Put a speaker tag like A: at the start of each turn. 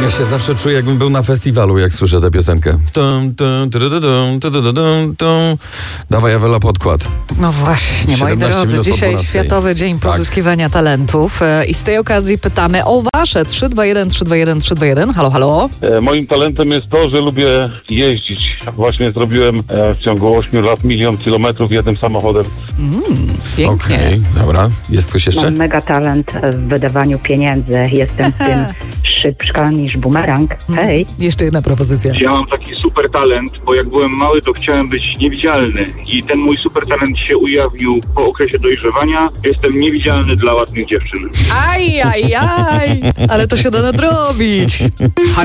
A: Ja się zawsze czuję, jakbym był na festiwalu, jak słyszę tę piosenkę. Dawaj, Ewela, podkład.
B: No właśnie, moi
A: 17
B: drodzy,
A: minut po
B: dzisiaj
A: 12.
B: Światowy Dzień Pozyskiwania Talentów i z tej okazji pytamy o wasze 321 321 321. Halo, halo.
C: Moim talentem jest to, że lubię jeździć. Właśnie zrobiłem w ciągu 8 lat 1 000 000 kilometrów jednym samochodem.
B: Pięknie.
A: Okej, dobra. Jest ktoś jeszcze?
D: Mam mega talent w wydawaniu pieniędzy. Jestem w tym szybsza niż bumerang. Hej.
B: Jeszcze jedna propozycja.
E: Ja mam taki super talent, bo jak byłem mały, to chciałem być niewidzialny i ten mój super talent się ujawnił po okresie dojrzewania. Jestem niewidzialny dla ładnych dziewczyn.
B: Aj, ale to się da nadrobić.